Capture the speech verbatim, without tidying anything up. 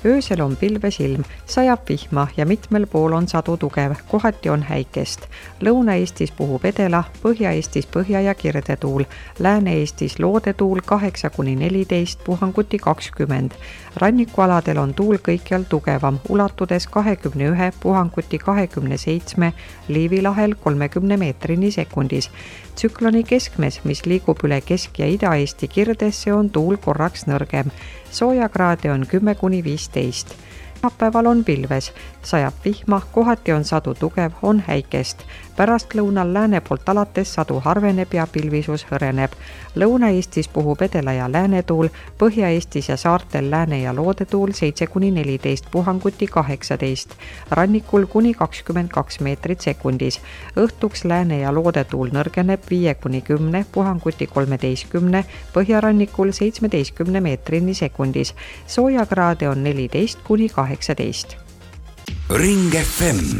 öösel on pilves ilm, sajab vihma ja mitmel pool on sadu tugev, kohati on häikest. Lõuna-Eestis puhub edela, Põhja-Eestis põhja- ja kirdetuul, Lääne-Eestis loodetuul kaheksa kuni neliteist, puhanguti kakskümmend. Rannikualadel on tuul kõikjal tugevam, ulatudes kahekümne ühe, puhanguti kahekümne seitsme, Liivi lahel kolmekümne meetrini sekundis. Tsükloni keskmes, mis liigub üle Kesk- ja Ida-Eesti kirdesse, on tuul korraks nõrgem. Soojakraade on kümme kuni viisteist. Päeval on pilves, sajab vihma, kohati on sadu tugev, on häikest. Pärastlõunal lääne poolt alates sadu harveneb ja pilvisus hõreneb. Lõuna-Eestis puhub edela- ja läänetuul, Põhja-Eestis ja saartel lääne- ja loodetuul seitse kuni neliteist, puhanguti kaheksateist. Rannikul kuni kakskümmend kaks meetrit sekundis. Õhtuks lääne- ja loodetuul nõrgeneb viie kuni kümne, puhanguti kolmeteistkümne, põhjarannikul seitsmeteistkümne meetrini sekundis. Soojakraade on neliteist kuni kaheksateist. Ring F M